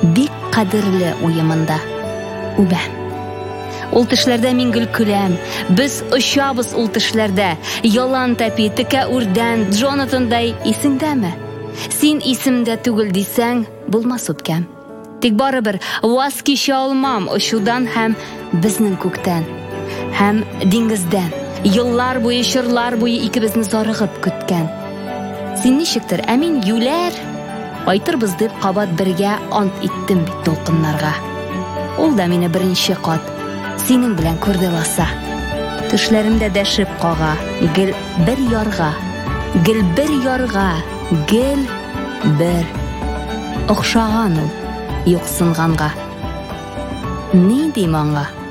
бик кадерле уемында. Үбәм. Ул төшләрдә мин гөл көләм. Без очабыз ул төшләрдә. Ялан тәпи, текә үрдән, Джонатандай исеңдәме? Син исемдә түгел дисәң, булмас үпкәм. Тик барыбер ваз кичә алмам очудан һәм безнең күктән, һәм диңгездән. Еллар буе, чырлар буе икебезне зарыгып көткән. Син ничектер, ә мин юләр, кайтырбыз дип кабат бергә ант иттем бит толкыннарга. Ул да мине беренче кат синең белән күрде ласа. Төшләремдә дәшеп кага, гел бер ярга, гел бер ярга, гел бер охшаган ул юксынганга. Ни дим аңа?